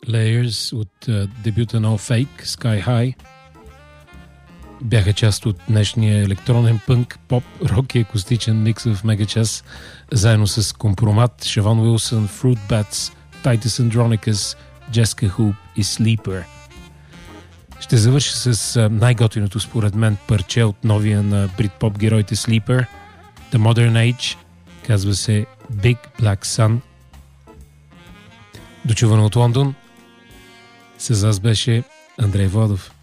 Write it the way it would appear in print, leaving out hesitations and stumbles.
Layers от дебюта на Fake, Sky High бяха част от днешния електронен пънк, поп, рок и акустичен микс в Мегачас, заедно с Компромат, Шавон Уилсън, Fruit Bats, Titus Andronicus, Jessica Hoop и Sleeper. Ще завърша с най-готиното според мен парче от новия на бритпоп героите Sleeper, The Modern Age, казва се Big Black Sun. Дочувано от Лондон, с вас беше Андрей Владов.